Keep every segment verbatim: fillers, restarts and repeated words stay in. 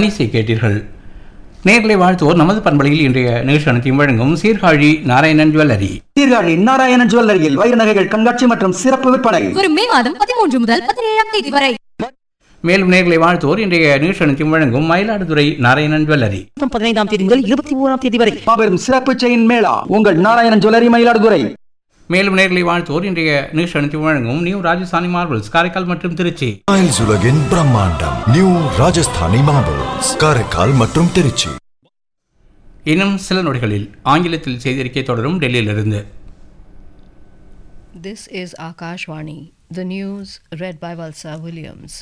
பன்னிசை கேட்டீர்கள். நேர்களை வாழ்த்துவோர் நமது பண்பலையில் இன்றைய நிகழ்ச்சி வழங்கும் சீர்காழி நாராயணன் ஜுவல்லரி. சீர்காழி நாராயணன் ஜுவல்லரியில் வைர நகைகள் கண்காட்சி மற்றும் சிறப்பு விற்பனை வரும் மே மாதம் பதிமூன்று முதல் பதினேழாம் தேதி வரை. மேலும் நேர்களை வாழ்த்துவோர் இன்றைய நிகழ்ச்சி வழங்கும் மயிலாடுதுறை நாராயணன் ஜுவல்லரி. பதினைந்தாம் தேதி முதல் இருபத்தி ஓராம் தேதி வரை மாபெரும் சிறப்பு செயின் மேளா உங்கள் நாராயணன் ஜுவல்லரி மயிலாடுதுறை. மேலும் நேர்களை வாழ்த்துவோர் இன்றைய நிகழ்ச்சி வழங்கும் நியூ ராஜஸ்தானி மார்பிள்ஸ் காரைக்கால் மற்றும் திருச்சி. உலகின் பிரம்மாண்டம் நியூ ராஜஸ்தானி மார்பிள்ஸ் காரைக்கால் மற்றும் திருச்சி. இன்னும் சில நொடிகளில் ஆங்கிலத்தில் செய்திருக்கை தொடரும் டெல்லியிலிருந்து. This is Akashvani. The news read by Valsa Williams.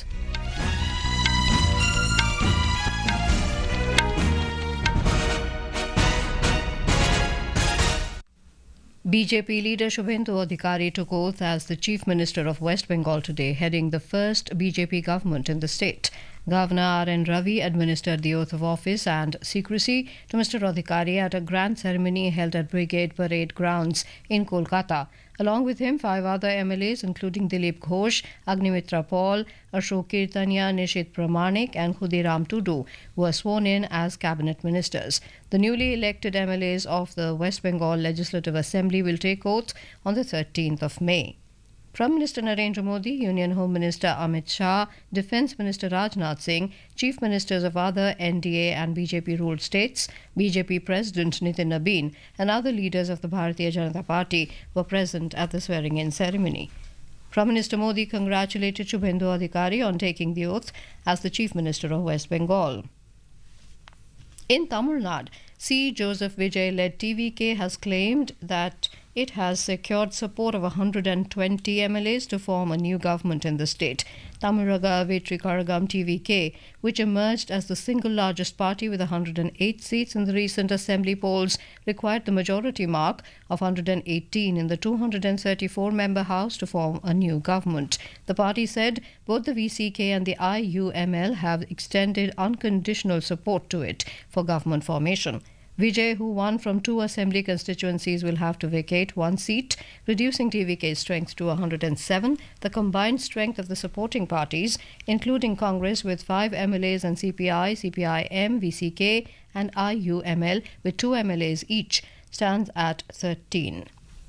B J P leader Shubhendu Adhikari took oath as the Chief Minister of West Bengal today, heading the first B J P government in the state. Governor R N Ravi administered the oath of office and secrecy to Mister Adhikari at a grand ceremony held at Brigade Parade Grounds in Kolkata. Along with him, five other M L As, including Dilip Ghosh, Agnimitra Paul, Ashok Kirtania, Nishit Pramanik, and Khudiram Tudu, were sworn in as cabinet ministers. The newly elected M L As of the West Bengal Legislative Assembly will take oath on the thirteenth of May. Prime Minister Narendra Modi, Union Home Minister Amit Shah, Defence Minister Rajnath Singh, Chief Ministers of other N D A and B J P-ruled states, B J P President Nitin Nabin, and other leaders of the Bharatiya Janata Party were present at the swearing-in ceremony. Prime Minister Modi congratulated Shubhendu Adhikari on taking the oath as the Chief Minister of West Bengal. In Tamil Nadu, C. Joseph Vijay-led T V K has claimed that it has secured support of one hundred twenty M L As to form a new government in the state. Tamaraga Vetri Karagam T V K, which emerged as the single largest party with one hundred eight seats in the recent assembly polls, required the majority mark of one hundred eighteen in the two hundred thirty-four member house to form a new government. The party said both the V C K and the I U M L have extended unconditional support to it for government formation. Vijay, who won from two assembly constituencies, will have to vacate one seat, reducing T V K's strength to one hundred seven. The combined strength of the supporting parties, including Congress with five M L As and C P I, C P I M, V C K and I U M L with two M L As each, stands at thirteen.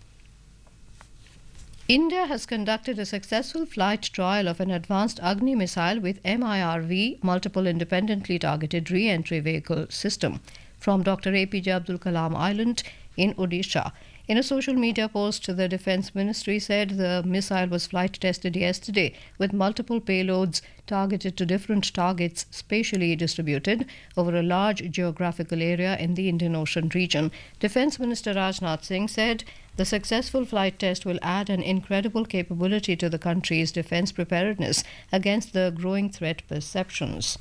India has conducted a successful flight trial of an advanced Agni missile with M I R V, Multiple Independently Targeted Re-Entry Vehicle System, from Doctor A P J Abdul Kalam Island in Odisha. In a social media post, the Defence Ministry said the missile was flight tested yesterday with multiple payloads targeted to different targets spatially distributed over a large geographical area in the Indian Ocean region. Defence Minister Rajnath Singh said the successful flight test will add an incredible capability to the country's defence preparedness against the growing threat perceptions.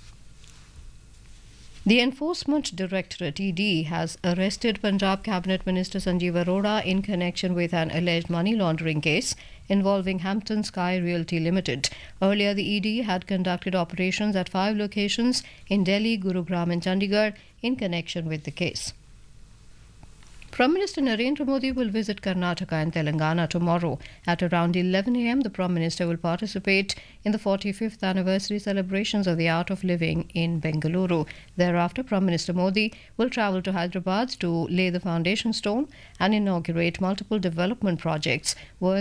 The Enforcement Directorate E D has arrested Punjab Cabinet Minister Sanjeev Arora in connection with an alleged money laundering case involving Hampton Sky Realty Limited. Earlier, the E D had conducted operations at five locations in Delhi, Gurugram and Chandigarh in connection with the case. Prime Minister Narendra Modi will visit Karnataka and Telangana tomorrow. At around eleven a m, the Prime Minister will participate in the forty-fifth anniversary celebrations of the Art of Living in Bengaluru. Thereafter, Prime Minister Modi will travel to Hyderabad to lay the foundation stone and inaugurate multiple development projects worth